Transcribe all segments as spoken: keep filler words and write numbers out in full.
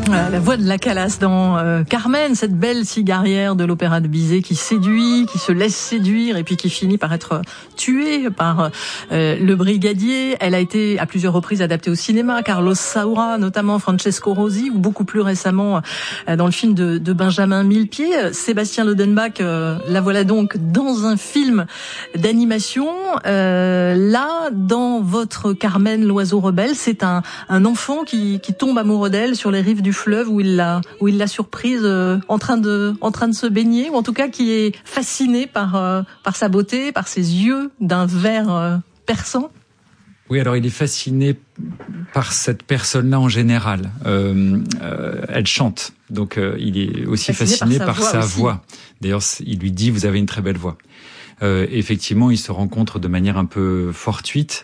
La voix de la Calas dans euh, Carmen, cette belle cigarière de l'opéra de Bizet qui séduit, qui se laisse séduire et puis qui finit par être tuée par euh, le brigadier. Elle a été à plusieurs reprises adaptée au cinéma, Carlos Saura, notamment Francesco Rosi, ou beaucoup plus récemment euh, dans le film de, de Benjamin Millepied. Sébastien Lodenbach, euh, la voilà donc dans un film d'animation. Euh, là, dans votre Carmen, l'oiseau rebelle, c'est un, un enfant qui, qui tombe amoureux d'elle sur les rives du fleuve où il l'a où il l'a surprise euh, en train de en train de se baigner, ou en tout cas qui est fasciné par euh, par sa beauté, par ses yeux d'un vert euh, perçant. Oui, alors il est fasciné par cette personne-là en général. Euh, euh, elle chante, donc euh, il est aussi fasciné, fasciné par sa, par voix, sa voix. D'ailleurs, il lui dit: vous avez une très belle voix. Euh, effectivement, ils se rencontrent de manière un peu fortuite,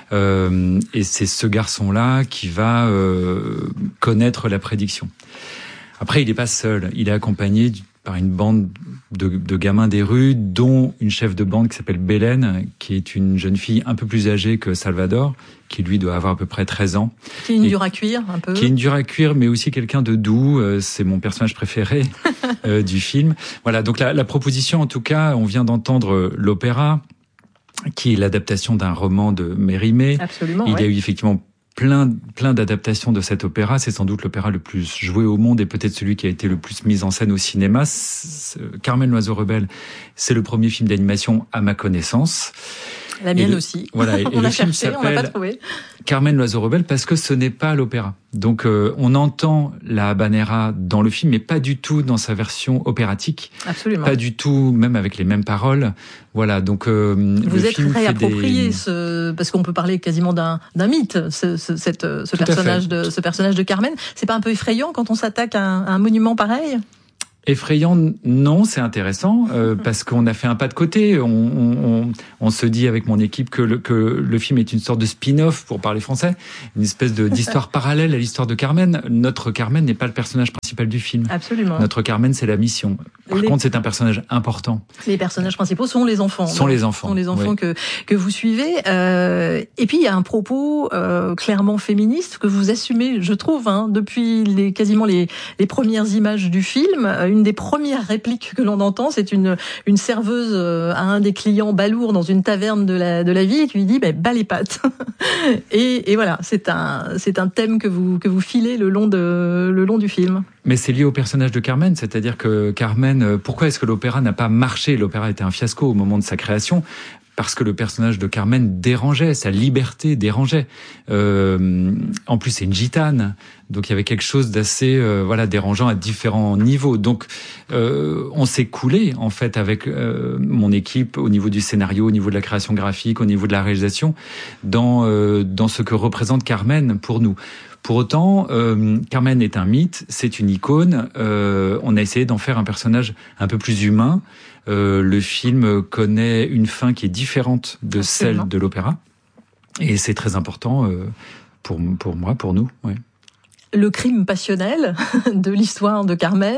euh, et c'est ce garçon-là qui va euh, connaître la prédiction. Après, il n'est pas seul, il est accompagné par une bande de, de gamins des rues, dont une chef de bande qui s'appelle Bélène, qui est une jeune fille un peu plus âgée que Salvador, qui lui doit avoir à peu près treize ans. Qui est une dure à cuire, un peu. Qui est une dure à cuire, mais aussi quelqu'un de doux. Euh, c'est mon personnage préféré euh, du film. Voilà, donc la, la proposition, en tout cas, on vient d'entendre l'opéra, qui est l'adaptation d'un roman de Mérimée. Absolument. Il ouais. y a eu effectivement plein, plein d'adaptations de cet opéra. C'est sans doute l'opéra le plus joué au monde et peut-être celui qui a été le plus mis en scène au cinéma. C'est, Carmen l'oiseau rebelle, c'est le premier film d'animation à ma connaissance. La mienne le, aussi. Voilà, et, on et le a film cherché, s'appelle on l'a pas trouvé. Carmen l'oiseau rebelle parce que ce n'est pas l'opéra. Donc euh, on entend la habanera dans le film, mais pas du tout dans sa version opératique. Absolument. Pas du tout, même avec les mêmes paroles. Voilà, donc euh, vous le êtes film réapproprié des... ce, parce qu'on peut parler quasiment d'un, d'un mythe, ce, ce, cette, ce personnage de ce personnage de Carmen. C'est pas un peu effrayant quand on s'attaque à un, à un monument pareil? Effrayant, non, c'est intéressant euh, parce qu'on a fait un pas de côté. On, on, on se dit avec mon équipe que le, que le film est une sorte de spin-off, pour parler français, une espèce de, d'histoire parallèle à l'histoire de Carmen. Notre Carmen n'est pas le personnage principal du film. Absolument. Notre Carmen, c'est la mission. Par les... contre, c'est un personnage important. Les personnages principaux sont les enfants. Sont les enfants. Sont les enfants ouais. que que vous suivez. Euh, et puis il y a un propos euh, clairement féministe que vous assumez, je trouve, hein, depuis les quasiment les les premières images du film. Une des premières répliques que l'on entend, c'est une une serveuse à un des clients balourds dans une taverne de la de la ville qui lui dit bah, bas les pattes. et, et voilà, c'est un c'est un thème que vous que vous filez le long de le long du film. Mais c'est lié au personnage de Carmen, c'est-à-dire que Carmen, pourquoi est-ce que l'opéra n'a pas marché? L'opéra était un fiasco au moment de sa création. Parce que le personnage de Carmen dérangeait, sa liberté dérangeait. Euh, en plus, c'est une gitane, donc il y avait quelque chose d'assez, euh, voilà, dérangeant à différents niveaux. Donc, euh, on s'est coulé en fait avec euh, mon équipe au niveau du scénario, au niveau de la création graphique, au niveau de la réalisation, dans euh, dans ce que représente Carmen pour nous. Pour autant, euh, Carmen est un mythe, c'est une icône. Euh, on a essayé d'en faire un personnage un peu plus humain. Euh, le film connaît une fin qui est différente de Absolument. Celle de l'opéra, et c'est très important euh, pour pour moi, pour nous. Ouais. Le crime passionnel de l'histoire de Carmen,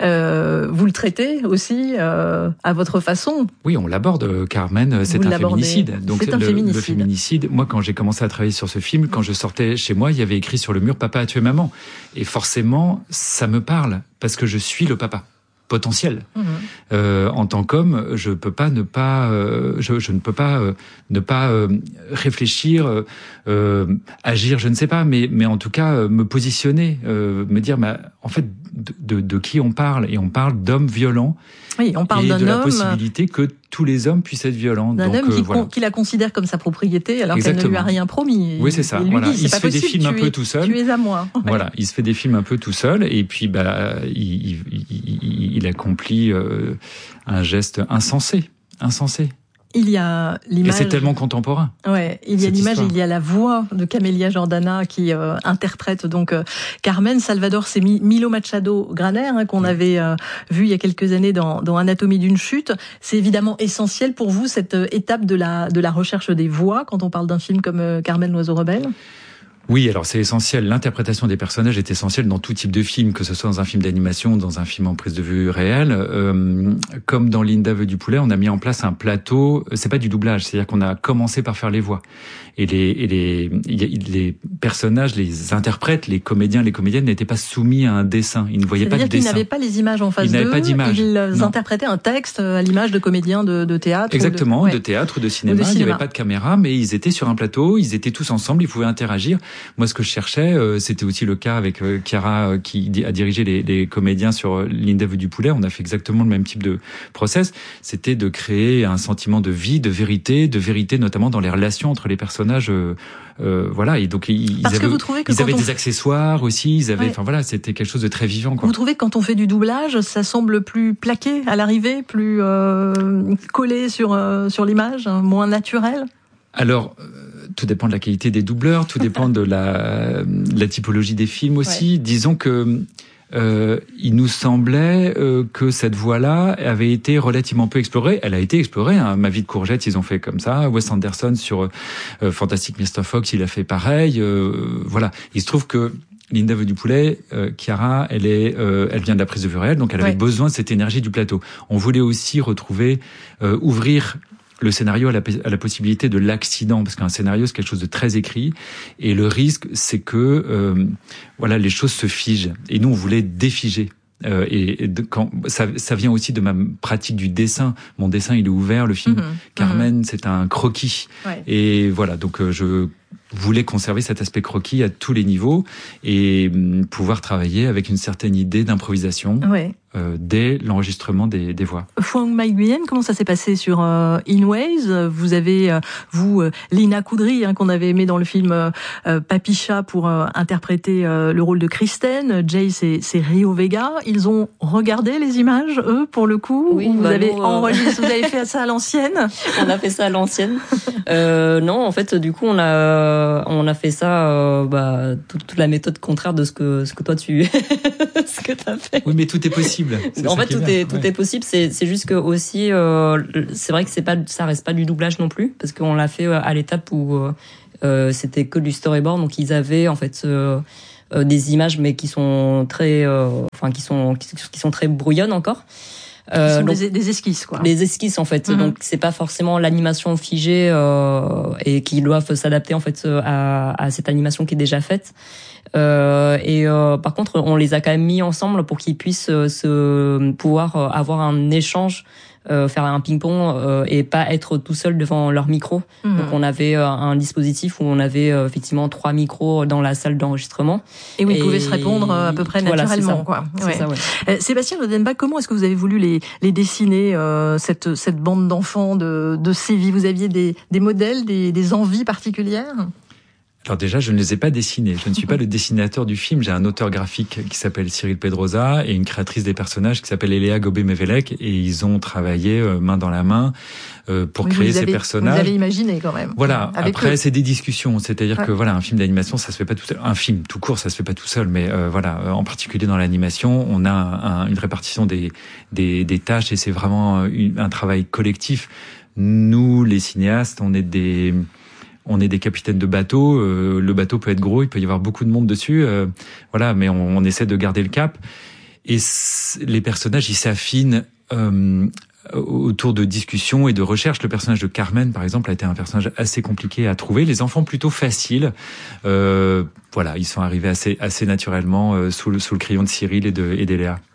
euh, vous le traitez aussi euh, à votre façon. Oui, on l'aborde. Carmen, c'est un féminicide. Donc c'est un le, féminicide. le féminicide. Moi, quand j'ai commencé à travailler sur ce film, quand je sortais chez moi, il y avait écrit sur le mur "Papa a tué maman", et forcément, ça me parle parce que je suis le papa potentiel. Mmh. Euh, en tant qu'homme, je peux pas ne pas, euh, je, je ne peux pas euh, ne pas euh, réfléchir, euh, agir, je ne sais pas, mais mais en tout cas euh, me positionner, euh, me dire, bah, en fait, de, de, de qui on parle? Et on parle d'hommes violents. Oui, on parle et d'un de la homme, possibilité que tous les hommes puissent être violents. D'un Donc, homme qui, euh, voilà. con, qui la considère comme sa propriété alors Exactement. qu'elle ne lui a rien promis. Oui, c'est ça. Il lui voilà. dit, il se fait possible, des films un es, peu tout seul. Tu es à moi. Ouais. Voilà, il se fait des films un peu tout seul, et puis bah il, il, il, il accomplit euh, un geste insensé, insensé. Il y a l'image. Et c'est tellement contemporain. Ouais, il y a l'image, histoire. il y a la voix de Camélia Jordana qui euh, interprète donc euh, Carmen. Salvador, c'est Milo Machado Graner hein, qu'on oui. avait euh, vu il y a quelques années dans, dans Anatomie d'une chute. C'est évidemment essentiel pour vous cette euh, étape de la de la recherche des voix quand on parle d'un film comme euh, Carmen l'oiseau rebelle. Oui, alors c'est essentiel. L'interprétation des personnages est essentielle dans tout type de film, que ce soit dans un film d'animation, dans un film en prise de vue réelle. Euh, comme dans Linda veut du poulet, on a mis en place un plateau. C'est pas du doublage, c'est-à-dire qu'on a commencé par faire les voix. Et les, et les, les personnages, les interprètes, les comédiens, les comédiennes n'étaient pas soumis à un dessin. Ils ne voyaient pas de dessin. C'est-à-dire qu'ils n'avaient pas les images en face d'eux. Ils n'avaient pas d'image. Ils non. interprétaient un texte à l'image de comédiens de, de théâtre. Exactement, ou de, ouais. de théâtre ou de cinéma. Ou de cinéma. Il n'y avait pas de caméra, mais ils étaient sur un plateau, ils étaient tous ensemble, ils pouvaient interagir. Moi, ce que je cherchais, euh, c'était aussi le cas avec euh, Chiara, euh, qui a dirigé les, les comédiens sur euh, Linda veut du poulet. On a fait exactement le même type de process. C'était de créer un sentiment de vie, de vérité, de vérité notamment dans les relations entre les personnages. Euh, euh, voilà, et donc ils Parce avaient, que vous trouvez que ils avaient on... des accessoires aussi. Ils avaient, enfin ouais. voilà, c'était quelque chose de très vivant. Quoi. Vous trouvez que quand on fait du doublage, ça semble plus plaqué à l'arrivée, plus euh, collé sur euh, sur l'image, hein, moins naturel? Alors, euh, tout dépend de la qualité des doubleurs, tout dépend de la, de la typologie des films aussi. Ouais. Disons que euh, il nous semblait euh, que cette voie-là avait été relativement peu explorée. Elle a été explorée. Hein. Ma vie de courgette, ils ont fait comme ça. Wes Anderson sur euh, Fantastic mister Fox, il a fait pareil. Euh, voilà. Il se trouve que Linda veut du poulet, euh, Chiara, elle est, euh, elle vient de la prise de vue réelle, donc elle avait ouais. besoin de cette énergie du plateau. On voulait aussi retrouver, euh, ouvrir le scénario a la, a la possibilité de l'accident, parce qu'un scénario c'est quelque chose de très écrit, et le risque c'est que euh, voilà les choses se figent, et nous on voulait défiger. Euh, et et de, quand ça, ça vient aussi de ma pratique du dessin. Mon dessin il est ouvert. Le film mmh, Carmen mmh. c'est un croquis, ouais. et voilà donc euh, je voulais conserver cet aspect croquis à tous les niveaux et euh, pouvoir travailler avec une certaine idée d'improvisation. Ouais. Euh, dès l'enregistrement des, des voix. Phuong My Nguyen, comment ça s'est passé sur euh, In Ways? Vous avez, euh, vous, euh, Lina Koudry, hein, qu'on avait aimé dans le film euh, Papicha pour euh, interpréter euh, le rôle de Kristen. Jay, c'est, c'est Rio Vega. Ils ont regardé les images, eux, pour le coup? Oui, ou vous bah avez nous, enregistré, vous avez fait ça à l'ancienne? On a fait ça à l'ancienne. euh, non, en fait, du coup, on a, on a fait ça, euh, bah, toute, toute la méthode contraire de ce que, ce que toi tu, ce que t'as fait. Oui, mais tout est possible. C'est en fait, tout est, est tout ouais. est possible. C'est, c'est juste que aussi, euh, c'est vrai que c'est pas, ça reste pas du doublage non plus, parce qu'on l'a fait à l'étape où euh, c'était que du storyboard, donc ils avaient en fait euh, euh, des images, mais qui sont très, euh, enfin qui sont, qui, qui sont très brouillonnes encore. Euh, sont donc, des, des esquisses, quoi. Des esquisses, en fait. Mm-hmm. Donc, c'est pas forcément l'animation figée euh, et qui doivent s'adapter en fait à, à cette animation qui est déjà faite. Euh, et euh, par contre, on les a quand même mis ensemble pour qu'ils puissent euh, se pouvoir euh, avoir un échange, euh, faire un ping-pong euh, et pas être tout seul devant leur micro. Mmh. Donc, on avait euh, un dispositif où on avait euh, effectivement trois micros dans la salle d'enregistrement. Et où ils pouvaient se répondre à peu près naturellement, voilà, quoi. Ouais. Ça, ouais. euh, Sébastien Lodenbach, comment est-ce que vous avez voulu les, les dessiner, euh, cette, cette bande d'enfants de, de Séville? Vous aviez des, des modèles, des, des envies particulières? Alors déjà, je ne les ai pas dessinés. Je ne suis pas le dessinateur du film. J'ai un auteur graphique qui s'appelle Cyril Pedrosa et une créatrice des personnages qui s'appelle Eléa Gobé-Mevelec, et ils ont travaillé euh, main dans la main euh, pour oui, créer avez, ces personnages. Vous avez imaginé quand même. Voilà. Après, eux. C'est des discussions. C'est-à-dire ouais. que voilà, un film d'animation, ça se fait pas tout seul. Un film tout court, ça se fait pas tout seul. Mais euh, voilà, en particulier dans l'animation, on a un, une répartition des, des, des tâches et c'est vraiment une, un travail collectif. Nous, les cinéastes, on est des On est des capitaines de bateau. Euh, le bateau peut être gros, il peut y avoir beaucoup de monde dessus. Euh, voilà, mais on, on essaie de garder le cap. Et les personnages, ils s'affinent euh, autour de discussions et de recherches. Le personnage de Carmen, par exemple, a été un personnage assez compliqué à trouver. Les enfants plutôt faciles. Euh, voilà, ils sont arrivés assez assez naturellement euh, sous le sous le crayon de Cyril et de et d'Eléa.